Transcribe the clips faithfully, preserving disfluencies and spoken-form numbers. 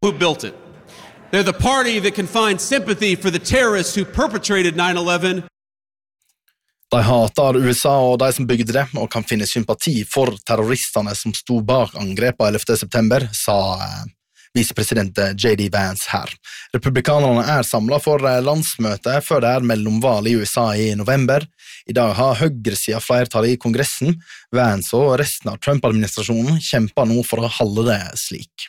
who built it. They're the party that can find sympathy for the terrorists who perpetrated nine eleven. De hater U S A og de som bygde det, og kan finne sympati for terroristene som sto bak angrepet ellevte september, sa eh, visepresident J D Vance her. Republikanerne er samlet for landsmøte før det er mellomvalg i U S A i november. I dag har høyresiden flertall i Kongressen. Vance og resten av Trump-administrasjonen kjemper nå for å holde det slik.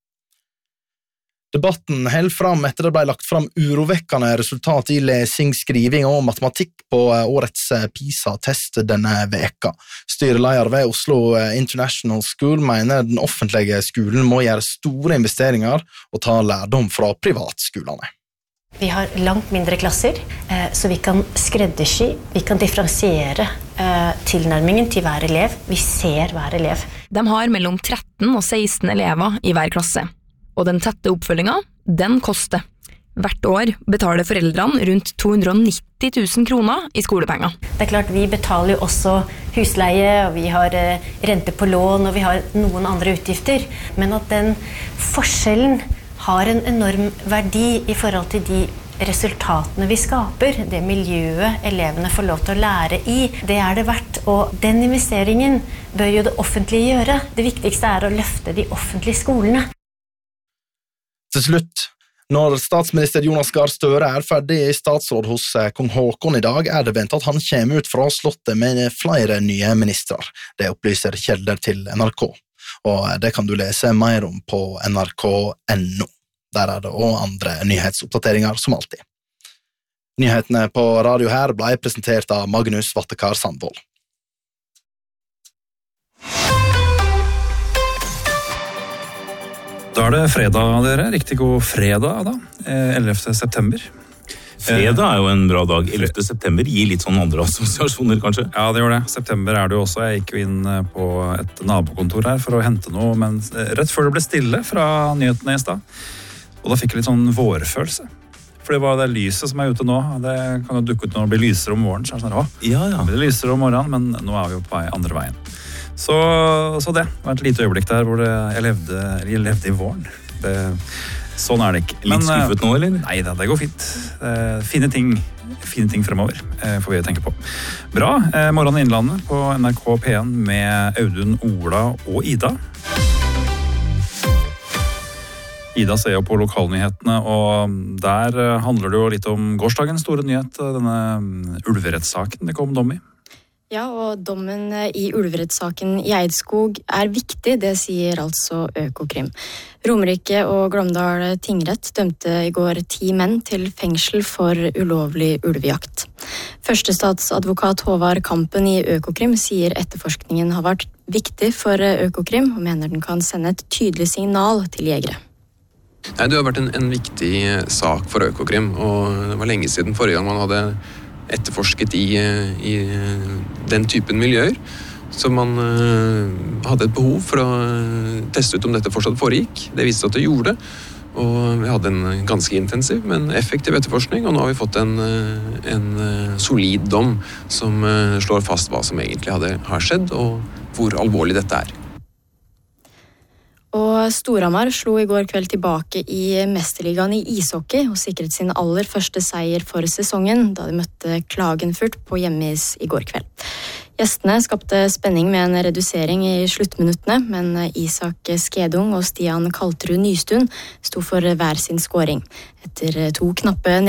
Debatten held fram etter det ble lagt fram urovekkende resultat i lesing, skriving og matematikk på årets PISA-test denne veka. Styreleder ved Oslo International School mener den offentlige skolen må gjøre store investeringer og ta lærdom fra privatskolene. Vi har langt mindre klasser, så vi kan skreddersy, vi kan differensiere tilnærmingen til hver elev. Vi ser hver elev. De har mellom tretten og seksten elever i hver klasse. Og den tette oppfølgingen, den koster. Hvert år betaler foreldrene rundt to hundre og nitti tusen kroner i skolepenger. Det er klart, vi betaler jo også husleie, og vi har rente på lån, og vi har noen andre utgifter. Men at den forskjellen har en enorm verdi i forhold til de resultatene vi skaper, det miljøet elevene får lov til å lære i, det er det verdt. Og den investeringen bør jo det offentlige gjøre. Det viktigste er å løfte de offentlige skolene. Til slutt, når statsminister Jonas Gahr Støre er ferdig i statsråd hos kong Håkon i dag, er det ventet at han kommer ut fra slottet med flere nye ministrar. Det opplyser kjelder til N R K. Og det kan du lese mer om på N R K punktum N O. Der er det også andre nyhetsoppdateringer som alltid. Nyhetene på radio her ble presentert av Magnus Vattekar Sandvold. Da er det fredag, dere. Riktig god fredag, da. ellevte september. Fredag er jo en bra dag. ellevte september gir litt sånn andre assosiasjoner, kanskje? Ja, det gjør det. September er det jo også. Jeg gikk jo inn på et nabokontor her for å hente noe, men rett før det ble stille fra nyhetene i stad. Og da fikk jeg litt sånn vårfølelse. For det var det lyset som er ute nå. Det kan jo dukke ut når det blir lysere om morgenen. Så er det sånn, å, ja, ja. Det blir lysere om morgenen, men nå er vi jo på vei andre veien. Så, så det var et lite øyeblikk der hvor det, jeg, levde, jeg levde i våren. Det, sånn er det ikke. Men, litt skuffet nå, eller? Nei, det, det går fint. Fine ting, fine ting fremover, får vi tenke på. Bra, Morgen i Innlandet på N R K P en med Audun, Ola og Ida. Ida ser jo på lokalnyhetene, og der handler det jo litt om gårsdagens store nyhet, denne ulverettssaken det kom dom i. Ja, og dommen i ulverettssaken i Eidskog er viktig, det sier altså Økokrim. Romerike og Glåmdal tingrett dømte i går ti menn til fengsel for ulovlig ulvejakt. Førstestatsadvokat Håvard Kampen i Økokrim sier etterforskningen har vært viktig for Økokrim, og mener den kan sende et tydelig signal til jegere. Nei, det har vært en, en viktig sak for Økokrim, og det var lenge siden forrige gang man hadde etterforsket i, i den typen miljøer, så man uh, hadde et behov for å teste ut om dette fortsatt foregikk. Det viste at det gjorde, og vi hadde en ganske intensiv, men effektiv etterforskning, og nå har vi fått en, en solid dom som uh, slår fast hva som egentlig hadde, har skjedd, og hvor alvorlig dette er. Og Storhamar slo i går kveld tilbake i Mesterligaen i ishockey og sikret sin aller første seier for sesongen da de møtte Klagenfurt på hjemmeis i går kveld. Gjestene skapte spenning med en redusering i sluttminuttene, men Isak Skedung og Stian Kaltrud Nystuen sto for hver sin scoring. Etter to knappe